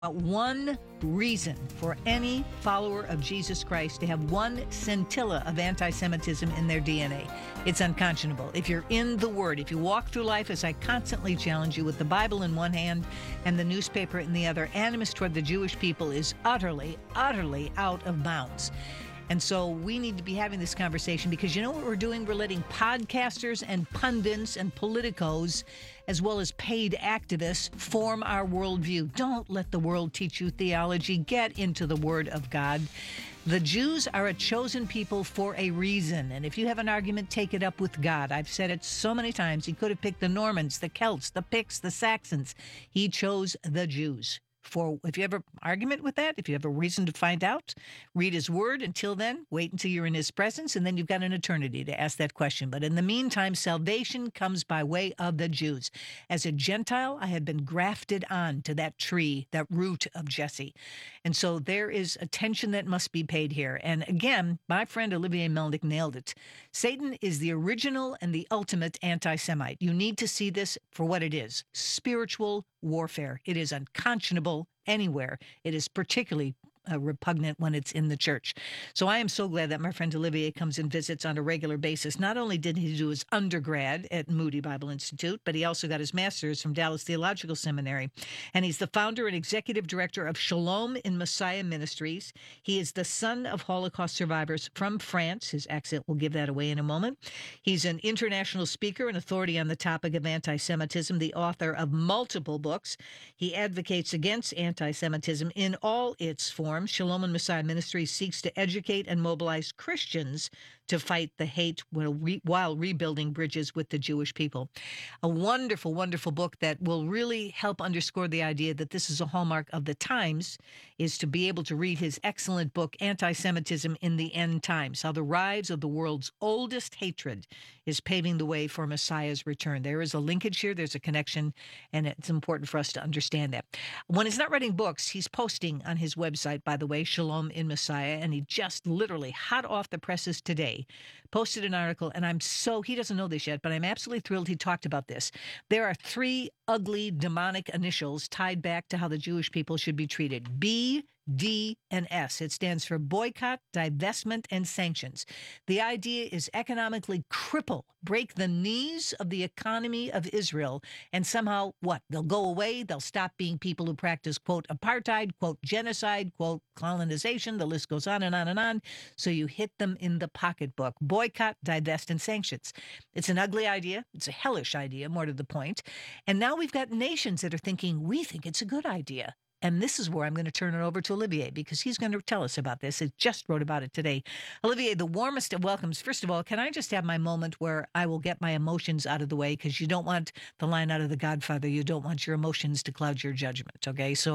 one reason for any follower of Jesus Christ to have one scintilla of anti-Semitism in their DNA. It's unconscionable. If you're in the Word, if you walk through life, as I constantly challenge you, with the Bible in one hand and the newspaper in the other, animus toward the Jewish people is utterly, utterly out of bounds. And so we need to be having this conversation because you know what we're doing? We're letting podcasters and pundits and politicos, as well as paid activists, form our worldview. Don't let the world teach you theology. Get into the Word of God. The Jews are a chosen people for a reason. And if you have an argument, take it up with God. I've said it so many times. He could have picked the Normans, the Celts, the Picts, the Saxons. He chose the Jews. If you have an argument with that, if you have a reason to find out, read his word. Until then, wait until you're in his presence, and then you've got an eternity to ask that question. But in the meantime, salvation comes by way of the Jews. As a Gentile, I have been grafted on to that tree, that root of Jesse. And so there is attention that must be paid here. And again, my friend Olivier Melnick nailed it. Satan is the original and the ultimate anti-Semite. You need to see this for what it is: spiritual warfare. It is unconscionable anywhere. It is particularly repugnant when it's in the church. So I am so glad that my friend Olivier comes and visits on a regular basis. Not only did he do his undergrad at Moody Bible Institute, but he also got his master's from Dallas Theological Seminary. And he's the founder and executive director of Shalom in Messiah Ministries. He is the son of Holocaust survivors from France. His accent will give that away in a moment. He's an international speaker and authority on the topic of anti-Semitism, the author of multiple books. He advocates against anti-Semitism in all its forms. Shalom and Messiah Ministries seeks to educate and mobilize Christians to fight the hate while rebuilding bridges with the Jewish people. A wonderful, wonderful book that will really help underscore the idea that this is a hallmark of the times, is to be able to read his excellent book, Anti-Semitism in the End Times, how the rise of the world's oldest hatred is paving the way for Messiah's return. There is a linkage here, there's a connection, and it's important for us to understand that. When he's not writing books, he's posting on his website, by the way, Shalom in Messiah, and he just literally, hot off the presses today, posted an article, and he doesn't know this yet, but I'm absolutely thrilled he talked about this. There are three ugly demonic initials tied back to how the Jewish people should be treated: B, D, and S. It stands for boycott, divestment, and sanctions. The idea is economically cripple, break the knees of the economy of Israel, and somehow, what? They'll go away, they'll stop being people who practice, quote, apartheid, quote, genocide, quote, colonization, the list goes on and on and on. So you hit them in the pocketbook. Boycott, divest, and sanctions. It's an ugly idea. It's a hellish idea, more to the point. And now we've got nations that are thinking, we think it's a good idea. And this is where I'm going to turn it over to Olivier, because he's going to tell us about this. He just wrote about it today. Olivier, the warmest of welcomes. First of all, can I just have my moment where I will get my emotions out of the way? Because you don't want the line out of The Godfather, you don't want your emotions to cloud your judgment, okay? So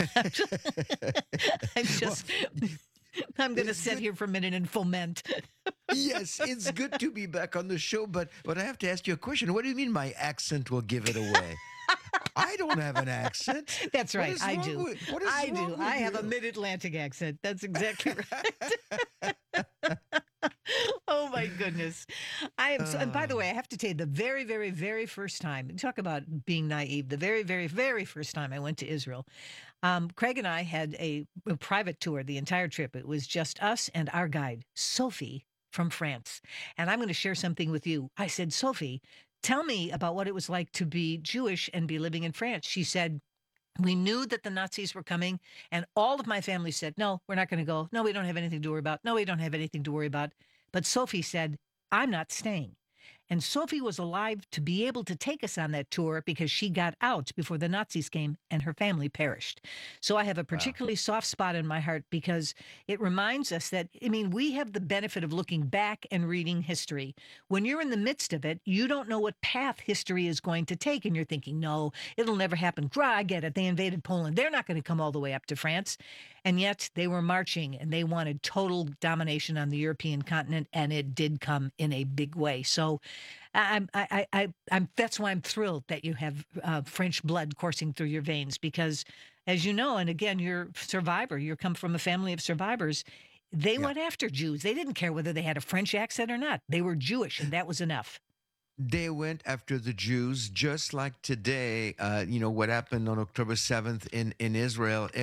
I'm going to sit here for a minute and foment. Yes, it's good to be back on the show, but I have to ask you a question. What do you mean my accent will give it away? I don't have an accent. That's right. I do. I do. I have a mid-Atlantic accent. That's exactly right. Oh, my goodness. And by the way, I have to tell you, the very, very, very first time, talk about being naive, the very, very, very first time I went to Israel, Craig and I had a private tour the entire trip. It was just us and our guide, Sophie, from France. And I'm going to share something with you. I said, Sophie, tell me about what it was like to be Jewish and be living in France. She said, we knew that the Nazis were coming, and all of my family said, no, we're not going to go. No, we don't have anything to worry about. No, we don't have anything to worry about. But Sophie said, I'm not staying. And Sophie was alive to be able to take us on that tour because she got out before the Nazis came and her family perished. So I have a particularly soft spot in my heart because it reminds us that, we have the benefit of looking back and reading history. When you're in the midst of it, you don't know what path history is going to take. And you're thinking, no, it'll never happen. I get it. They invaded Poland. They're not going to come all the way up to France. And yet they were marching and they wanted total domination on the European continent. And it did come in a big way. So that's why I'm thrilled that you have French blood coursing through your veins, because as you know, and again, you're a survivor, you come from a family of survivors. They went after Jews. They didn't care whether they had a French accent or not. They were Jewish, and that was enough. They went after the Jews just like today. What happened on October 7th in Israel.